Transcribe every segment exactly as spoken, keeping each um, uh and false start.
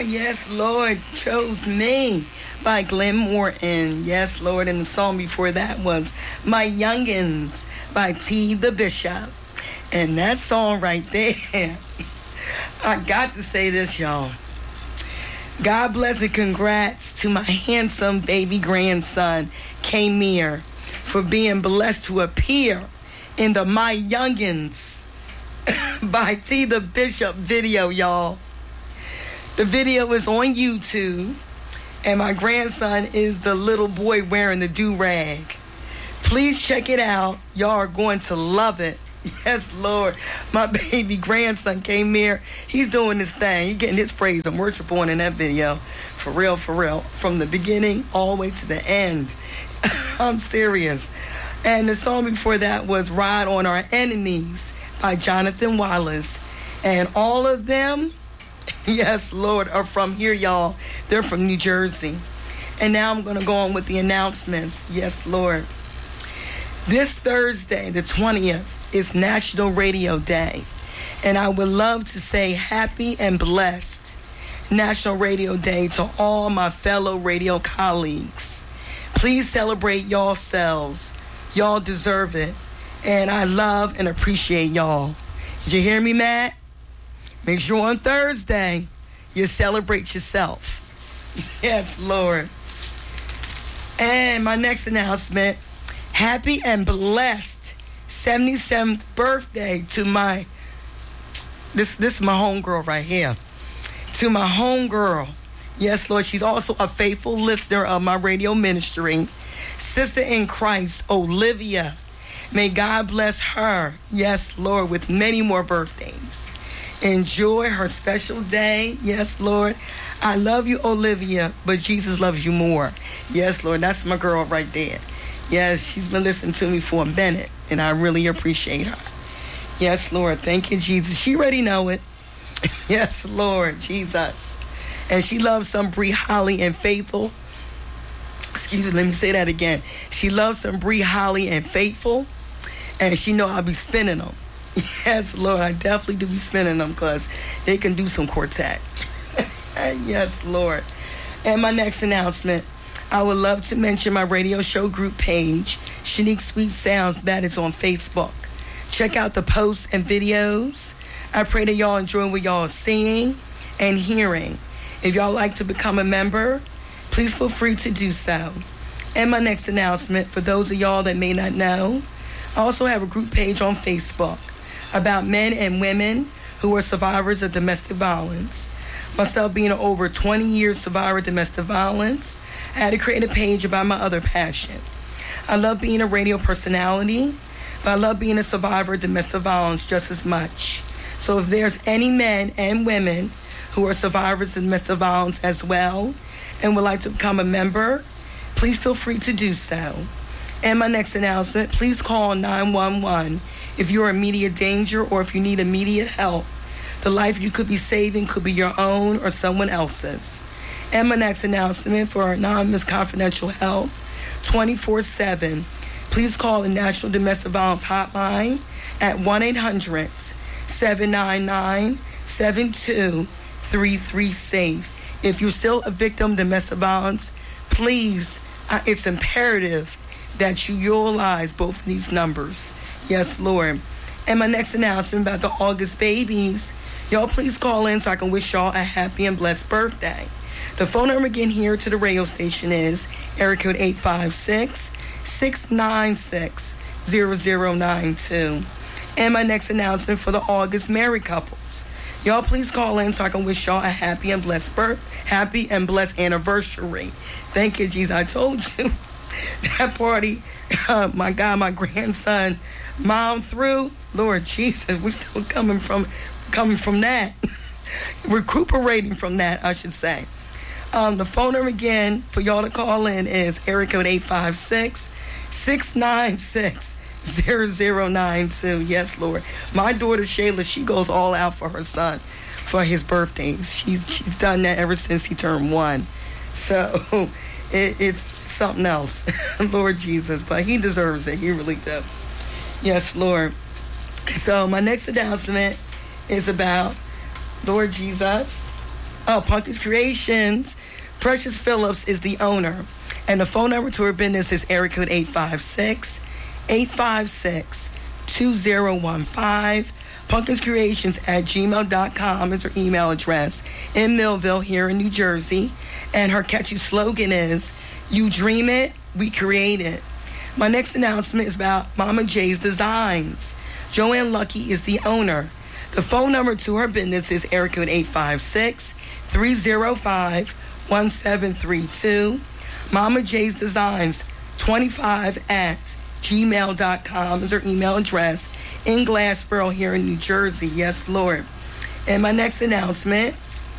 Yes, Lord, chose me by Glenn Morton. Yes, Lord. And the song before that was My Youngins by T. the Bishop. And that song right there, I got to say this, y'all. God bless and congrats to my handsome baby grandson, Kamir, for being blessed to appear in the My Youngins by T. the Bishop video, y'all. The video is on YouTube, and my grandson is the little boy wearing the do-rag. Please check it out. Y'all are going to love it. Yes, Lord. My baby grandson came here. He's doing this thing. He's getting his praise and worship on in that video. For real, for real. From the beginning all the way to the end. I'm serious. And the song before that was Ride on Our Enemies by Jonathan Wallace. And all of them, yes, Lord, are from here, y'all. They're from New Jersey. And now I'm going to go on with the announcements. Yes, Lord. This Thursday, the twentieth, is National Radio Day. And I would love to say happy and blessed National Radio Day to all my fellow radio colleagues. Please celebrate yourselves. Y'all deserve it. And I love and appreciate y'all. Did you hear me, Matt? Make sure on Thursday you celebrate yourself. Yes, Lord. And my next announcement, happy and blessed seventy-seventh birthday to my, this this is my homegirl right here. To my homegirl. Yes, Lord. She's also a faithful listener of my radio ministry. Sister in Christ, Olivia. May God bless her. Yes, Lord, with many more birthdays. Enjoy her special day. Yes, Lord. I love you, Olivia, but Jesus loves you more. Yes, Lord. That's my girl right there. Yes, she's been listening to me for a minute, and I really appreciate her. Yes, Lord. Thank you, Jesus. She already know it. Yes, Lord. Jesus. And she loves some Bree Holly and Faithful. Excuse me, let me say that again. She loves some Bree Holly and Faithful, and she know I'll be spinning them. Yes, Lord, I definitely do be spinning them because they can do some quartet. Yes, Lord. And my next announcement, I would love to mention my radio show group page, Shanique Sweet Sounds, that is on Facebook. Check out the posts and videos. I pray that y'all enjoy what y'all are seeing and hearing. If y'all like to become a member, please feel free to do so. And my next announcement, for those of y'all that may not know, I also have a group page on Facebook about men and women who are survivors of domestic violence. Myself being an over twenty year survivor of domestic violence, I had to create a page about my other passion. I love being a radio personality, but I love being a survivor of domestic violence just as much. So if there's any men and women who are survivors of domestic violence as well and would like to become a member, please feel free to do so. And my next announcement, please call nine one one if you're in immediate danger or if you need immediate help. The life you could be saving could be your own or someone else's. And my next announcement for anonymous confidential help, twenty-four seven, please call the National Domestic Violence Hotline at one eight hundred seven nine nine seven two three three SAFE. If you're still a victim of domestic violence, please, uh, it's imperative that you utilize both of these numbers. Yes, Lord. And my next announcement about the August babies, y'all please call in so I can wish y'all a happy and blessed birthday. The phone number again here to the radio station is area code eight five six, six nine six, zero zero nine two. And my next announcement for the August married couples. Y'all please call in so I can wish y'all a happy and blessed birth, happy and blessed anniversary. Thank you, Jesus. I told you that party, uh, my God, my grandson, mom through. Lord Jesus, we're still coming from coming from that. Recuperating from that, I should say. Um, the phone number again for y'all to call in is area code eight five six, six nine six, zero zero nine two. Yes, Lord. My daughter Shayla, she goes all out for her son for his birthdays. She's she's done that ever since he turned one. So it, it's something else. Lord Jesus. But he deserves it. He really does. Yes, Lord. So my next announcement is about Lord Jesus. Oh, Pumpkins Creations. Precious Phillips is the owner. And the phone number to her business is area code eight five six, eight five six, two zero one five. Pumpkins Creations at gmail dot com is her email address in Millville here in New Jersey. And her catchy slogan is, you dream it, we create it. My next announcement is about Mama J's Designs. Joanne Lucky is the owner. The phone number to her business is area code eight five six, three zero five, one seven three two. Mama J's Designs twenty-five at gmail dot com is her email address in Glassboro here in New Jersey. Yes, Lord. And my next announcement,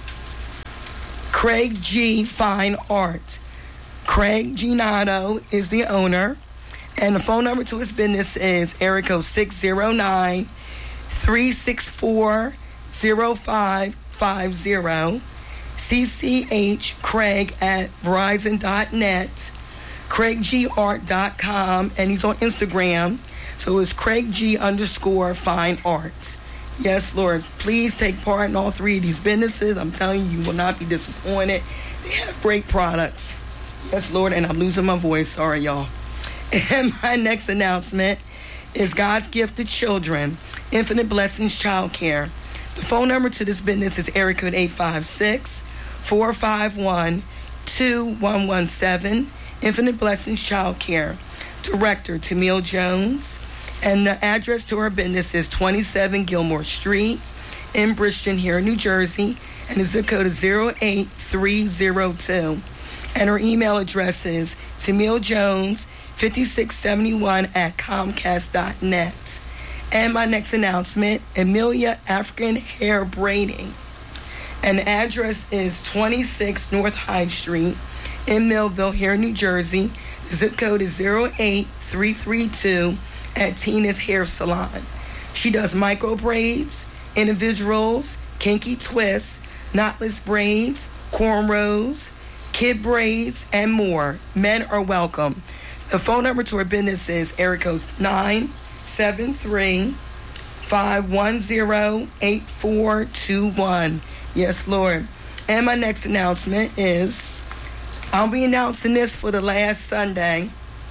Craig G. Fine Art. Craig Ginato is the owner. And the phone number to his business is area code six zero nine, three six four, zero five five zero. C C H Craig at Verizon dot net. Craig G Art dot com, and he's on Instagram. So it's Craig G underscore Fine Arts. Yes, Lord. Please take part in all three of these businesses. I'm telling you, you will not be disappointed. They have great products. Yes, Lord. And I'm losing my voice. Sorry, y'all. And my next announcement is God's Gift to Children, Infinite Blessings Child Care. The phone number to this business is area code eight five six, four five one, two one one seven. Infinite Blessings Child Care. Director, Tamil Jones. And the address to her business is twenty-seven Gilmore Street in Bridgeton here in New Jersey. And the zip code is zero eight three zero two. And her email address is Tamil Jones fifty-six seventy-one at comcast dot net. And my next announcement, Amelia African Hair Braiding. And the address is twenty-six North High Street in Millville here in New Jersey. The zip code is zero eight three three two at Tina's Hair Salon. She does micro braids, individuals, kinky twists, knotless braids, cornrows, kid braids, and more. Men are welcome. The phone number to her business is area code nine seven three, five one zero, eight four two one. Yes, Lord. And my next announcement is, I'll be announcing this for the last Sunday.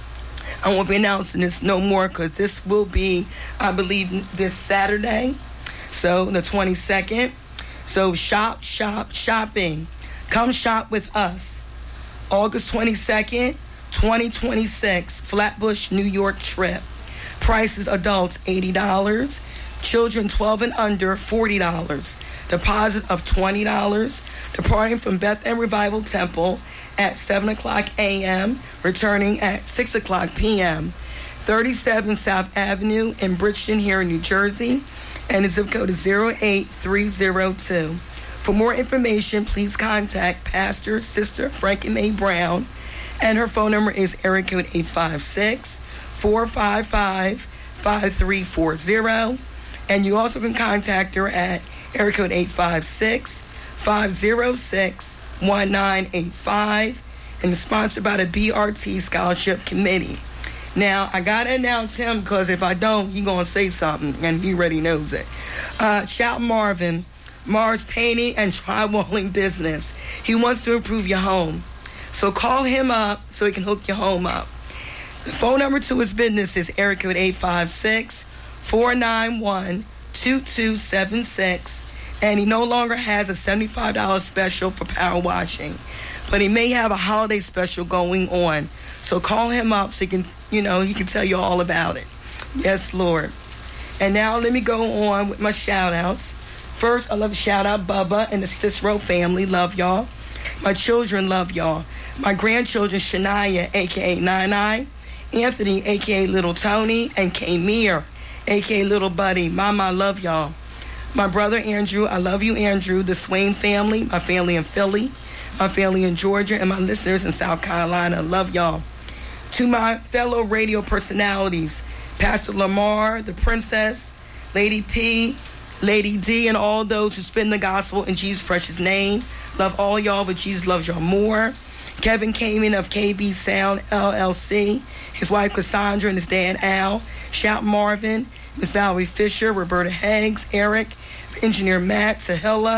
I won't be announcing this no more because this will be, I believe, this Saturday. So the twenty-second. So shop, shop, shopping. Come shop with us. August twenty-second, twenty twenty-six, Flatbush, New York trip. Prices adults eighty dollars. Children twelve and under, forty dollars. Deposit of twenty dollars. Departing from Bethlehem Revival Temple at seven o'clock a.m., returning at six o'clock p.m. thirty-seven South Avenue in Bridgeton here in New Jersey. And the zip code is zero eight three zero two. For more information, please contact Pastor Sister Frankie Mae Brown. And her phone number is area code eight five six, four five five, five three four zero. And you also can contact her at area code eight five six, five zero six, one nine eight five. And it's sponsored by the B R T Scholarship Committee. Now, I got to announce him because if I don't, he's going to say something, and he already knows it. Uh, shout Marvin, Mars Painting and Drywalling Business. He wants to improve your home. So call him up so he can hook your home up. The phone number to his business is area code eight five six, four nine one, two two seven six. And he no longer has a seventy-five dollars special for power washing. But he may have a holiday special going on. So call him up so he can, you know, he can tell you all about it. Yes, Lord. And now let me go on with my shout-outs. First, I love to shout out Bubba and the Cicero family. Love y'all. My children love y'all. My grandchildren, Shania, a k a. Nine-Nine, Anthony, a k a. Little Tony, and K-Mir, a k a. Little Buddy. Mama, I love y'all. My brother, Andrew, I love you, Andrew. The Swain family, my family in Philly, my family in Georgia, and my listeners in South Carolina. Love y'all. To my fellow radio personalities, Pastor Lamar, the Princess, Lady P, Lady D, and all those who spin the gospel in Jesus' precious name. Love all y'all, but Jesus loves y'all more. Kevin Kamen of K B Sound L L C, his wife Cassandra and his dad Al. Shout Marvin, Miss Valerie Fisher, Roberta Heggs, Eric, Engineer Matt, Sahila,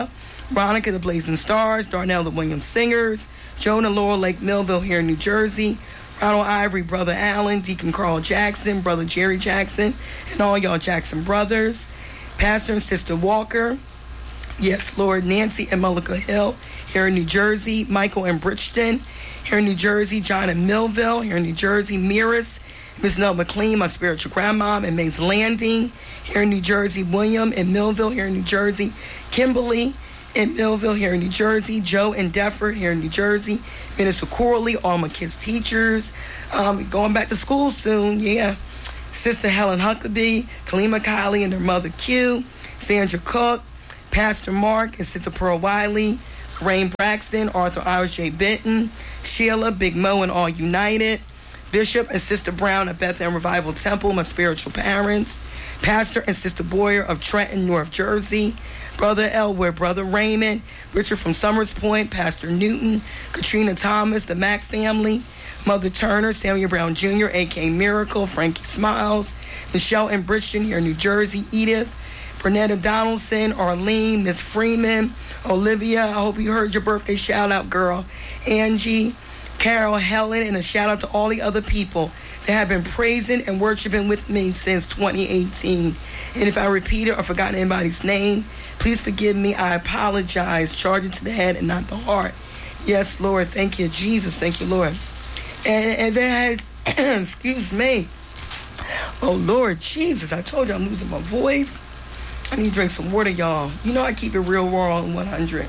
Veronica, the Blazing Stars, Darnell, the Williams Singers, Jonah, Laurel, Lake Millville here in New Jersey, Ronald Ivory, Brother Allen, Deacon Carl Jackson, Brother Jerry Jackson, and all y'all Jackson brothers, Pastor and Sister Walker, yes, Lord, Nancy and Mullica Hill here in New Jersey, Michael and Bridgeton here in New Jersey, John and Millville here in New Jersey, Miras, Miss Nell McLean, my spiritual grandmom, and Mays Landing here in New Jersey, William and Millville here in New Jersey, Kimberly in Millville here in New Jersey, Joe and Defford here in New Jersey, Minister Corley, all my kids' teachers, um, going back to school soon, yeah, Sister Helen Huckabee, Kalima Kylie and their mother Q, Sandra Cook, Pastor Mark and Sister Pearl Wiley, Lorraine Braxton, Arthur Iris J. Benton, Sheila, Big Mo and All United, Bishop and Sister Brown at Bethlehem Revival Temple, my spiritual parents, Pastor and Sister Boyer of Trenton, North Jersey, Brother Elwood, Brother Raymond, Richard from Summers Point, Pastor Newton, Katrina Thomas, the Mack family, Mother Turner, Samuel Brown Junior, A K Miracle, Frankie Smiles, Michelle and Bridgeton here in New Jersey, Edith, Bernetta Donaldson, Arlene, Miss Freeman, Olivia, I hope you heard your birthday shout out, girl, Angie, Carol, Helen, and a shout out to all the other people that have been praising and worshiping with me since twenty eighteen. And if I repeated or forgotten anybody's name, please forgive me. I apologize. Charge it to the head and not the heart. Yes, Lord. Thank you, Jesus. Thank you, Lord. And, and then I had, excuse me. Oh, Lord Jesus. I told you I'm losing my voice. I need to drink some water, y'all. You know I keep it real raw on one hundred.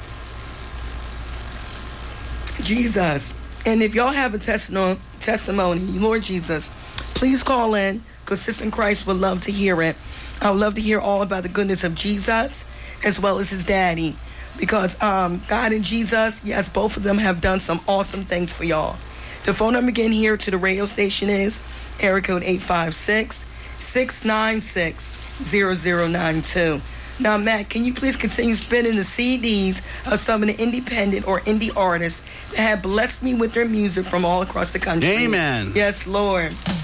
Jesus. And if y'all have a testimony, testimony, Lord Jesus, please call in, because Sister in Christ would love to hear it. I would love to hear all about the goodness of Jesus as well as his daddy, because um, God and Jesus, yes, both of them have done some awesome things for y'all. The phone number again here to the radio station is area code eight five six, six nine six, zero zero nine two. Now, Matt, can you please continue spinning the C Ds of some of the independent or indie artists that have blessed me with their music from all across the country? Amen. Yes, Lord.